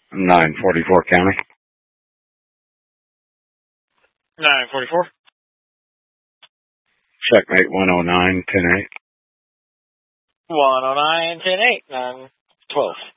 944 County. 944. Checkmate 109, 10-8. 109, 10-8, 12.